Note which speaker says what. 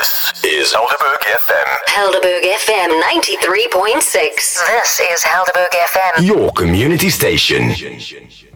Speaker 1: This is Helderberg FM.
Speaker 2: Helderberg FM 93.6. This is Helderberg FM.
Speaker 1: Your community station.